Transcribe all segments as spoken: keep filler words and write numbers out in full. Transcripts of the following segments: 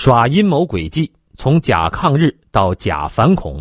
耍阴谋诡计，从假抗日到假反恐。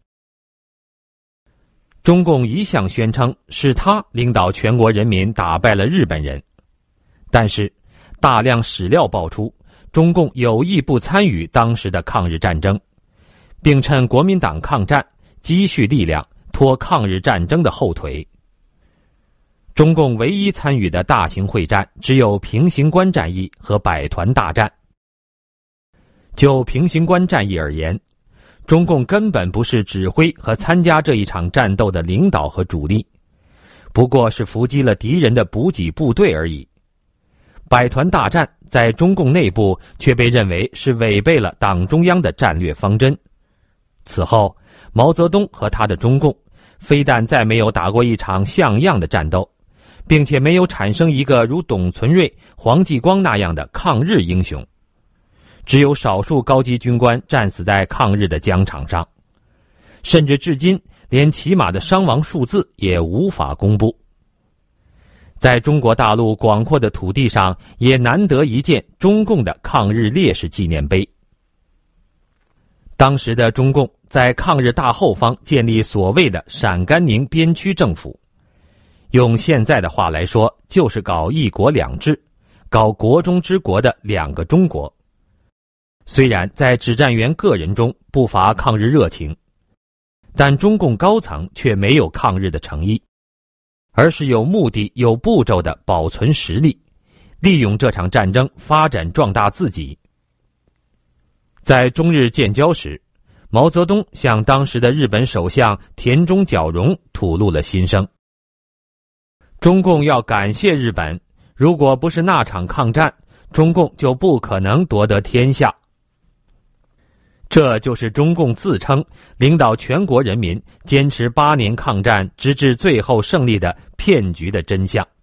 中共一向宣称是他领导全国人民打败了日本人，但是大量史料爆出，中共有意不参与当时的抗日战争，并趁国民党抗战积蓄力量，拖抗日战争的后腿。中共唯一参与的大型会战只有平型关战役和百团大战。就平型关战役而言，中共根本不是指挥和参加这一场战斗的领导和主力，不过是伏击了敌人的补给部队而已。百团大战在中共内部却被认为是违背了党中央的战略方针。此后，毛泽东和他的中共非但再没有打过一场像样的战斗，并且没有产生一个如董存瑞、黄继光那样的抗日英雄。只有少数高级军官战死在抗日的疆场上，甚至至今连起码的伤亡数字也无法公布。在中国大陆广阔的土地上，也难得一见中共的抗日烈士纪念碑。当时的中共在抗日大后方建立所谓的陕甘宁边区政府，用现在的话来说，就是搞一国两制，搞国中之国的两个中国。虽然在指战员个人中不乏抗日热情，但中共高层却没有抗日的诚意，而是有目的有步骤地保存实力，利用这场战争发展壮大自己。在中日建交时，毛泽东向当时的日本首相田中角荣吐露了心声。中共要感谢日本，如果不是那场抗战，中共就不可能夺得天下。这就是中共自称领导全国人民坚持八年抗战直至最后胜利的骗局的真相。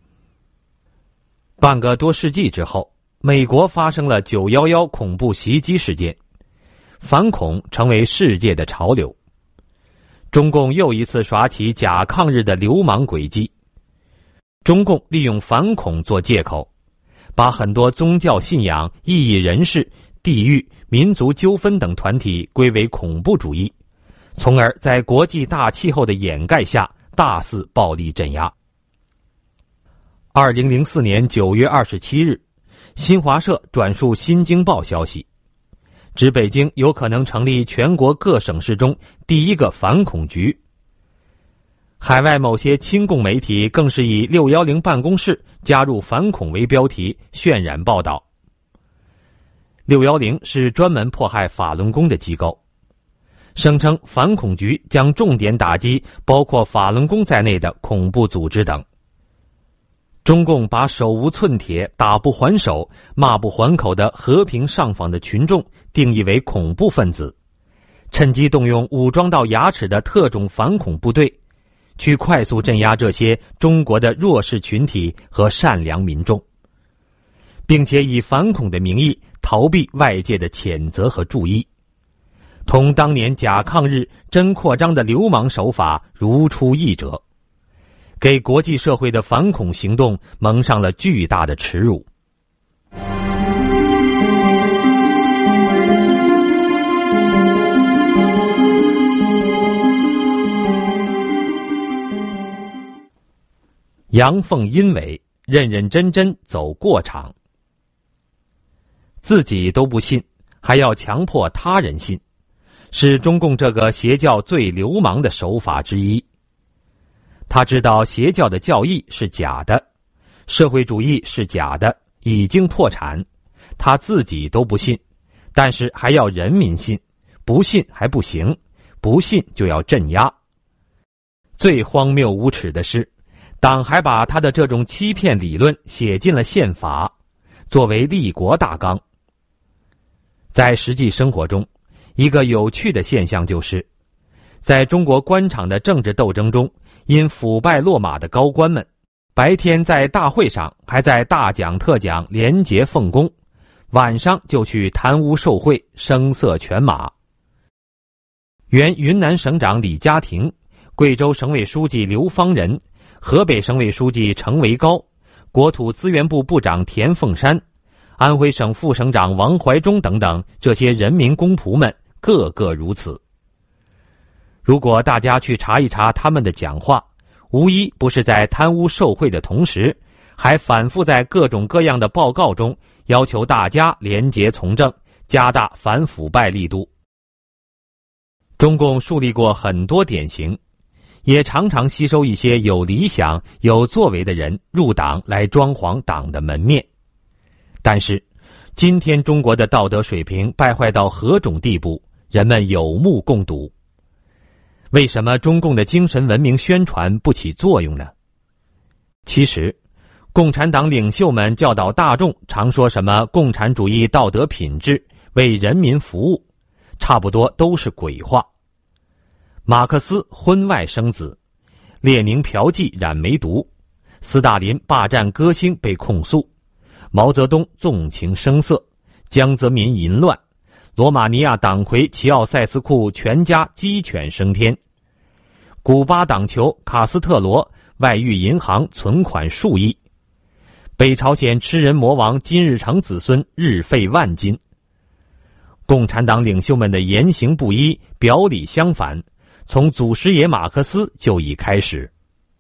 半个多世纪之后，美国发生了九一一恐怖袭击事件，反恐成为世界的潮流。中共又一次耍起假抗日的流氓诡计。中共利用反恐做借口，把很多宗教信仰、异议人士、地域、民族纠纷等团体归为恐怖主义，从而在国际大气候的掩盖下大肆暴力镇压。二零零四年九月二十七日，新华社转述《新京报》消息，指北京有可能成立全国各省市中第一个反恐局。海外某些亲共媒体更是以六一零办公室加入反恐为标题渲染报道。六一零是专门迫害法轮功的机构，声称反恐局将重点打击包括法轮功在内的恐怖组织等。中共把手无寸铁、打不还手、骂不还口的和平上访的群众定义为恐怖分子，趁机动用武装到牙齿的特种反恐部队，去快速镇压这些中国的弱势群体和善良民众，并且以反恐的名义逃避外界的谴责和注意，同当年假抗日真扩张的流氓手法如出一辙，给国际社会的反恐行动蒙上了巨大的耻辱。阳奉阴违，认认真真走过场。自己都不信，还要强迫他人信，是中共这个邪教最流氓的手法之一。他知道邪教的教义是假的，社会主义是假的，已经破产，他自己都不信，但是还要人民信，不信还不行，不信就要镇压。最荒谬无耻的是，党还把他的这种欺骗理论写进了宪法，作为立国大纲。在实际生活中，一个有趣的现象就是，在中国官场的政治斗争中，因腐败落马的高官们，白天在大会上还在大讲特讲廉洁奉公，晚上就去贪污受贿、声色犬马。原云南省长李家庭、贵州省委书记刘方仁、河北省委书记程维高、国土资源部部长田凤山、 安徽省副省长王怀忠等等这些人民公仆们个个如此。如果大家去查一查他们的讲话，无一不是在贪污受贿的同时，还反复在各种各样的报告中要求大家廉洁从政，加大反腐败力度。中共树立过很多典型，也常常吸收一些有理想、有作为的人入党来装潢党的门面。但是，今天中国的道德水平败坏到何种地步，人们有目共睹。为什么中共的精神文明宣传不起作用呢？其实，共产党领袖们教导大众常说什么共产主义道德品质，为人民服务，差不多都是鬼话。马克思婚外生子，列宁嫖妓染梅毒，斯大林霸占歌星被控诉，毛泽东纵情声色，江泽民淫乱，罗马尼亚党魁齐奥塞斯库全家鸡犬升天，古巴党球卡斯特罗外遇银行存款数亿，北朝鲜吃人魔王金日成子孙日费万金。共产党领袖们的言行不一，表里相反，从祖师爷马克思就已开始。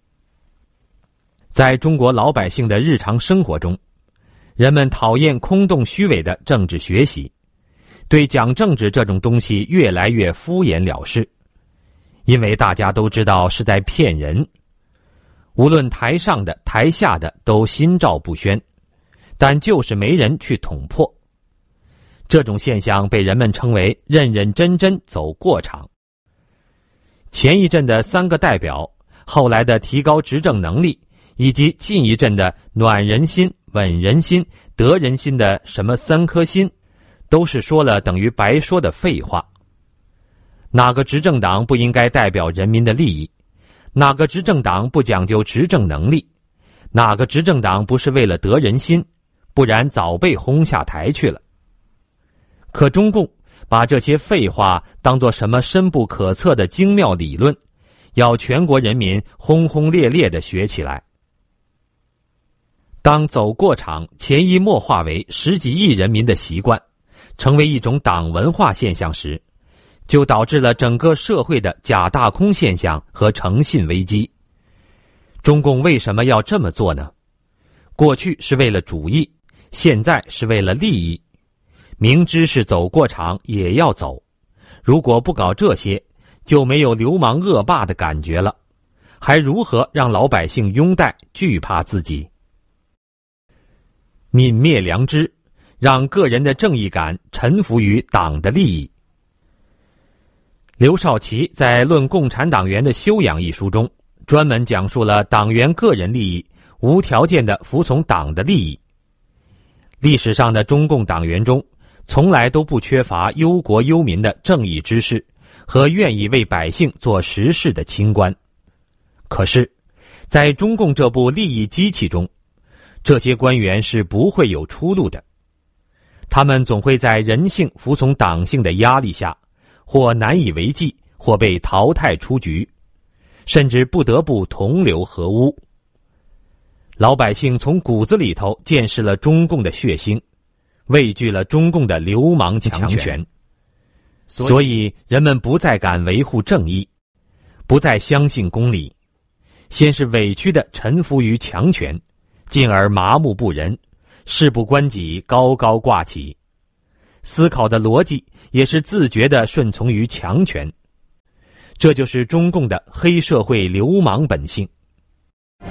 在中国老百姓的日常生活中，人们讨厌空洞虚伪的政治学习，对讲政治这种东西越来越敷衍了事，因为大家都知道是在骗人。无论台上的台下的都心照不宣，但就是没人去捅破。这种现象被人们称为认认真真走过场。前一阵的三个代表，后来的提高执政能力，以及近一阵的暖人心、稳人心、得人心的什么三颗心，都是说了等于白说的废话。哪个执政党不应该代表人民的利益？哪个执政党不讲究执政能力？哪个执政党不是为了得人心？不然早被轰下台去了。可中共把这些废话当作什么深不可测的精妙理论，要全国人民轰轰烈烈地学起来。当走过场潜移默化为十几亿人民的习惯，成为一种党文化现象时，就导致了整个社会的假大空现象和诚信危机。中共为什么要这么做呢？过去是为了主义，现在是为了利益。明知是走过场也要走，如果不搞这些，就没有流氓恶霸的感觉了，还如何让老百姓拥戴惧怕自己？泯灭良知，让个人的正义感臣服于党的利益。刘少奇在《论共产党员的修养》一书中，专门讲述了党员个人利益无条件地服从党的利益。历史上的中共党员中，从来都不缺乏忧国忧民的正义之士和愿意为百姓做实事的清官。可是，在中共这部利益机器中，这些官员是不会有出路的。他们总会在人性服从党性的压力下，或难以为继，或被淘汰出局，甚至不得不同流合污。老百姓从骨子里头见识了中共的血腥，畏惧了中共的流氓强权，所以人们不再敢维护正义，不再相信公理，先是委屈地臣服于强权，进而麻木不仁，事不关己，高高挂起。思考的逻辑也是自觉地顺从于强权。这就是中共的黑社会流氓本性。